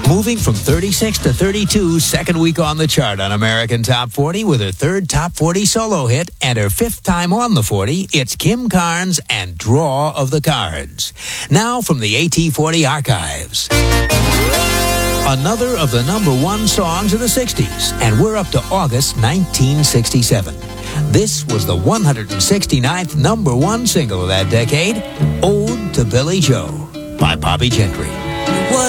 Moving from 36 to 32, second week on the chart on American Top 40 with her third Top 40 solo hit and her fifth time on the 40, it's Kim Carnes and Draw of the Cards. Now from the AT40 archives. Another of the number one songs of the 60s, and we're up to August 1967. This was the 169th number one single of that decade, Ode to Billy Joe by Bobby Gentry.